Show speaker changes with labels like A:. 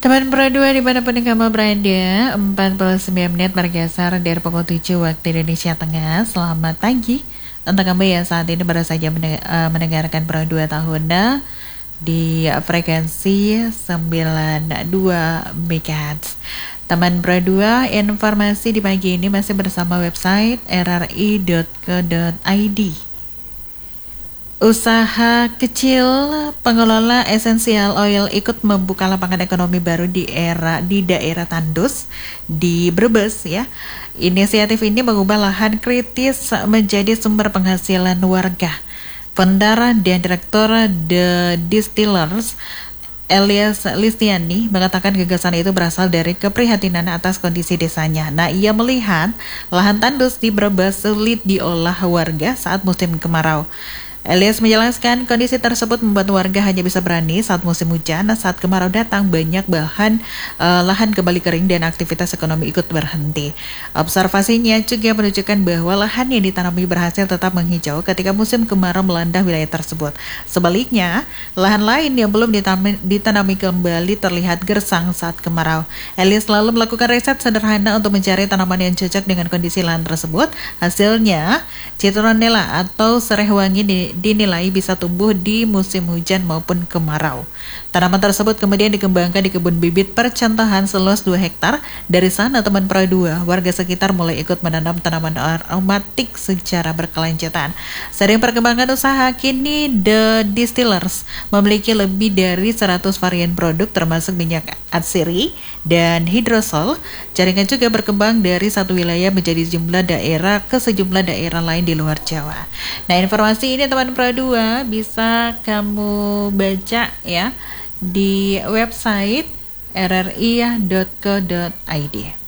A: Teman Pro 2 dimanapun kamu berada, 49 menit bergeser dari pukul 7 waktu Indonesia Tengah. Selamat pagi untuk kamu yang saat ini baru saja mendengarkan Pro 2 tahunnya di frekuensi 92 MHz. Teman Pro 2, informasi di pagi ini masih bersama website rri.co.id. Usaha kecil pengelola Essential Oil ikut membuka lapangan ekonomi baru di daerah Tandus di Brebes ya. Inisiatif ini mengubah lahan kritis menjadi sumber penghasilan warga. Pendara dan Direktur The Distillers Elias Listiani mengatakan gagasan itu berasal dari keprihatinan atas kondisi desanya. Nah, ia melihat lahan tandus di Brebes sulit diolah warga saat musim kemarau. Elias menjelaskan kondisi tersebut membuat warga hanya bisa berani saat musim hujan. Saat kemarau datang, banyak lahan kembali kering dan aktivitas ekonomi ikut berhenti. Observasinya juga menunjukkan bahwa lahan yang ditanami berhasil tetap menghijau ketika musim kemarau melanda wilayah tersebut. Sebaliknya, lahan lain yang belum ditanami kembali terlihat gersang saat kemarau. Elias lalu melakukan riset sederhana untuk mencari tanaman yang cocok dengan kondisi lahan tersebut. Hasilnya, citronella atau serai wangi dinilai bisa tumbuh di musim hujan maupun kemarau. Tanaman tersebut kemudian dikembangkan di kebun bibit percontohan seluas 2 hektar. Dari sana teman Pro 2, warga sekitar mulai ikut menanam tanaman aromatik secara berkelanjutan. Seiring perkembangan usaha, kini The Distillers memiliki lebih dari 100 varian produk termasuk minyak atsiri dan hidrosol. Jaringan juga berkembang dari satu wilayah menjadi sejumlah daerah ke sejumlah daerah lain di luar Jawa. Nah, informasi ini teman Pro 2 bisa kamu baca ya di website rri.co.id.